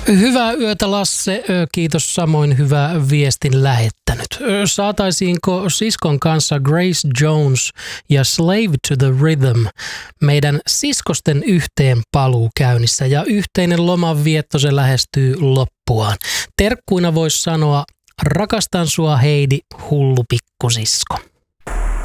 Hyvää yötä Lasse, kiitos samoin hyvää viestin lähettänyt. Saataisiinko siskon kanssa Grace Jones ja Slave to the Rhythm meidän siskosten yhteen paluu käynnissä ja yhteinen lomanvietto se lähestyy loppuaan. Terkkuina voisi sanoa, rakastan sua Heidi, hullu pikkusisko.